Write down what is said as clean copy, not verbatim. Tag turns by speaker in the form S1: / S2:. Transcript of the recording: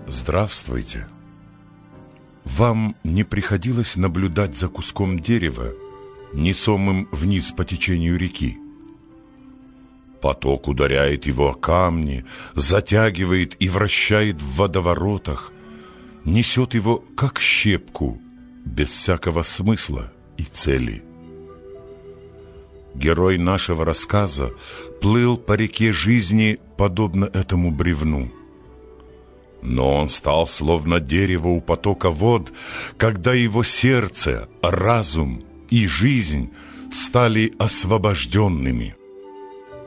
S1: Здравствуйте. Вам не приходилось наблюдать за куском дерева, несомым вниз по течению реки? Поток ударяет его о камни, затягивает и вращает в водоворотах, несет его, как щепку, без всякого смысла и цели. Герой нашего рассказа плыл по реке жизни, подобно этому бревну. Но он стал словно дерево у потока вод, когда его сердце, разум и жизнь стали освобожденными.